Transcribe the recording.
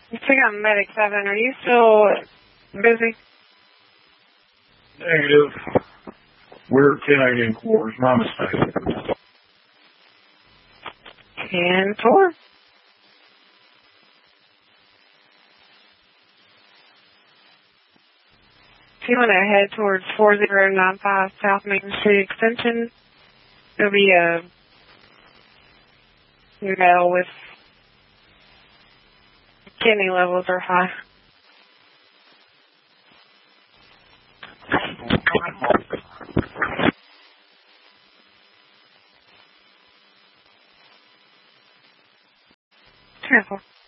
I think I'm Medic 7. Are you still busy? Negative. We're 10-8 in quarters. My mistake. 10-4. If you want to head towards 4095 South Main Street Extension, there'll be a metal with kidney levels are high. Careful.